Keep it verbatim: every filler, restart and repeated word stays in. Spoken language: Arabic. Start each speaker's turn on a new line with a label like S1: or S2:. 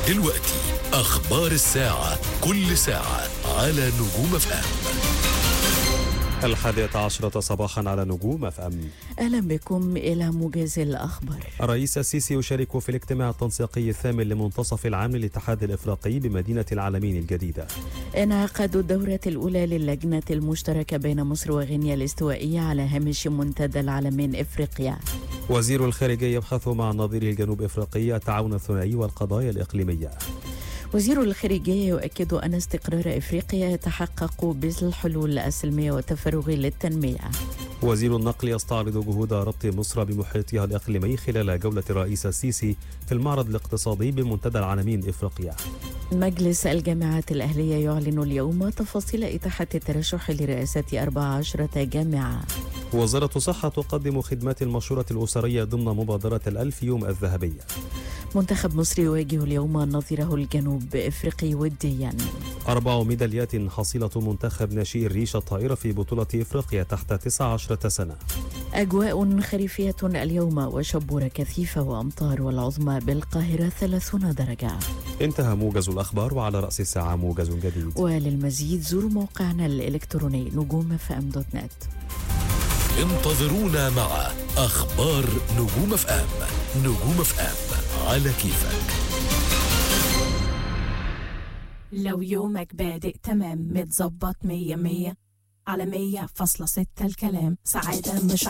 S1: دلوقتي أخبار الساعة، كل ساعة على نجوم اف ام.
S2: الحادية عشرة صباحا على نجوم اف ام.
S3: أهلا بكم إلى موجز الأخبار.
S2: الرئيس السيسي يشارك في الاجتماع التنسيقي الثامن لمنتصف العام للاتحاد الإفريقي بمدينة العالمين الجديدة.
S3: انعقاد الدورة الأولى للجنة المشتركة بين مصر وغينيا الاستوائية على هامش منتدى العالمين إفريقيا.
S2: وزير الخارجية يبحث مع نظيره الجنوب إفريقي التعاون الثنائي والقضايا الإقليمية.
S3: وزير الخارجية يؤكد أن استقرار إفريقيا يتحقق بالحلول السلمية والتفرغ للتنمية.
S2: وزير النقل يستعرض جهود ربط مصر بمحيطها الإقليمي خلال جولة الرئيس السيسي في المعرض الاقتصادي بمنتدى العالمين إفريقيا.
S3: مجلس الجامعات الأهلية يعلن اليوم تفاصيل إتاحة الترشح لرئاسة أربع عشرة جامعة.
S2: وزارة الصحة تقدم خدمات المشورة الأسرية ضمن مبادرة الألف يوم الذهبية.
S3: منتخب مصر يواجه اليوم نظيره الجنوب إفريقي وديا.
S2: أربع ميداليات حصيلة منتخب ناشئي الريش الطائرة في بطولة إفريقيا تحت تسع عشرة سنة.
S3: أجواء خريفية اليوم وشبورة كثيفة وأمطار، والعظمى بالقاهرة ثلاثين درجة.
S2: انتهى موجز الأخبار، وعلى رأس الساعة موجز جديد.
S3: وللمزيد زوروا موقعنا الإلكتروني نجوم اف ام دوت نت.
S1: انتظرونا مع أخبار نجوم اف ام. نجوم اف ام على كيفك.
S4: لو يومك بادئ تمام متظبط مية مية على مية فاصلة ستة الكلام سعادة مش